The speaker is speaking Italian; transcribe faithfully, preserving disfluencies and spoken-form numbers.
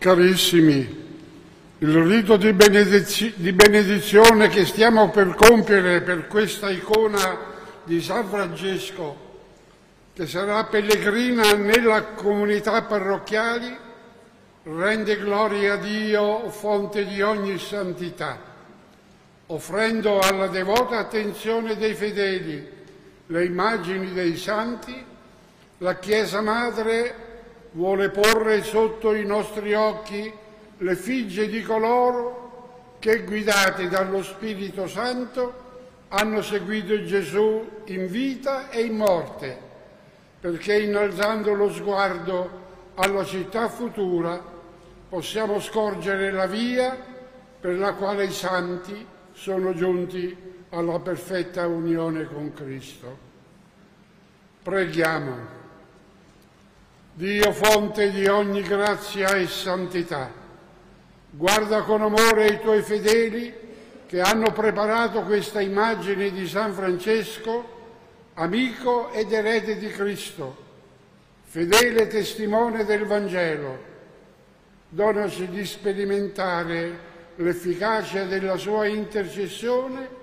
Carissimi, il rito di, benediz- di benedizione che stiamo per compiere per questa icona di San Francesco, che sarà pellegrina nella comunità parrocchiali, rende gloria a Dio, fonte di ogni santità, offrendo alla devota attenzione dei fedeli le immagini dei santi. La Chiesa Madre vuole porre sotto i nostri occhi l'effigie di coloro che, guidati dallo Spirito Santo, hanno seguito Gesù in vita e in morte, perché innalzando lo sguardo alla città futura possiamo scorgere la via per la quale i santi sono giunti alla perfetta unione con Cristo. Preghiamo. Dio, fonte di ogni grazia e santità, guarda con amore i tuoi fedeli che hanno preparato questa immagine di San Francesco, amico ed erede di Cristo, fedele testimone del Vangelo. Donaci di sperimentare l'efficacia della sua intercessione